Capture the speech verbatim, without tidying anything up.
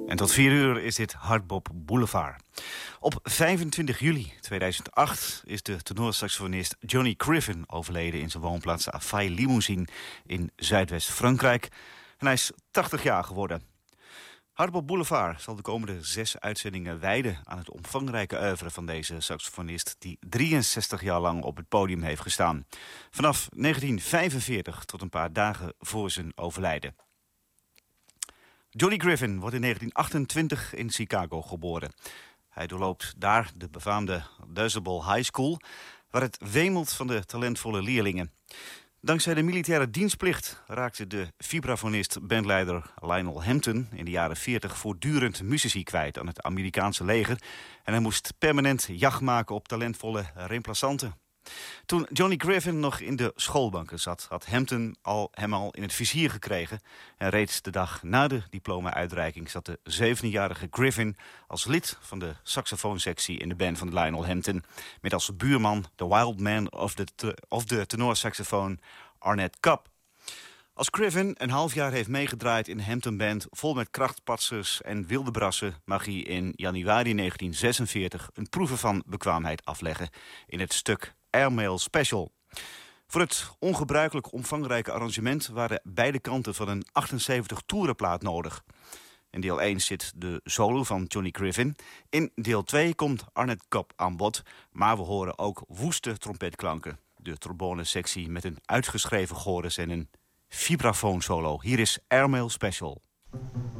En tot vier uur is dit Hardbop Boulevard. Op vijfentwintig juli tweeduizend acht is de tenorsaxofonist Johnny Griffin overleden in zijn woonplaats Afay Limousine in Zuidwest-Frankrijk. En hij is tachtig jaar geworden. Hardbop Boulevard zal de komende zes uitzendingen wijden aan het omvangrijke oeuvre van deze saxofonist die drieënzestig jaar lang op het podium heeft gestaan. Vanaf negentien vijfenveertig tot een paar dagen voor zijn overlijden. Johnny Griffin wordt in negentien achtentwintig in Chicago geboren. Hij doorloopt daar de befaamde Deuxable High School, waar het wemelt van de talentvolle leerlingen. Dankzij de militaire dienstplicht raakte de vibrafonist bandleider Lionel Hampton in de jaren veertig voortdurend muzici kwijt aan het Amerikaanse leger. En hij moest permanent jacht maken op talentvolle remplaçanten. Toen Johnny Griffin nog in de schoolbanken zat, had Hampton al, hem al in het vizier gekregen. En reeds de dag na de diploma-uitreiking zat de zeventienjarige Griffin als lid van de saxofoonsectie in de band van Lionel Hampton. Met als buurman de wild man of de, te, of de tenorsaxofoon Arnett Cobb. Als Griffin een half jaar heeft meegedraaid in de Hampton Band vol met krachtpatsers en wilde brassen, mag hij in januari negentien zesenveertig een proeven van bekwaamheid afleggen in het stuk Airmail Special. Voor het ongebruikelijk omvangrijke arrangement waren beide kanten van een achtenzeventig toerenplaat nodig. In deel één zit de solo van Johnny Griffin. In deel twee komt Arnett Cobb aan bod, maar we horen ook woeste trompetklanken. De trombone-sectie met een uitgeschreven chorus en een vibrafoon solo. Hier is Airmail Special.